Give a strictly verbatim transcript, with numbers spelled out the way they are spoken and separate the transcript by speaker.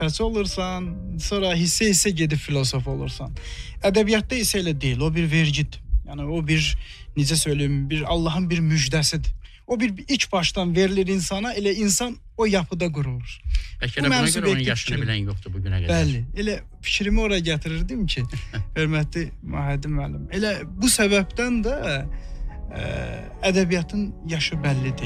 Speaker 1: fəlsəfəçi olursan, sonra hissə-hissə gedib filosof olursan. Ədəbiyyatda isə elə deyil, o bir vergidir. Yəni o bir, necə söyləyim, bir Allahın bir müjdəsidir. O bir ilk başdan verilir insana, elə insan o yapıda qurulur.
Speaker 2: Bəlkə də buna görə onun yaşını bilən yoxdur bugünə qədər.
Speaker 1: Bəli, elə fikrimi oraya gətirirdim ki, hörmətli Mahədi müəllim. Elə bu səbəbdən də ə, ədəbiyyatın yaşı bəlli deyil.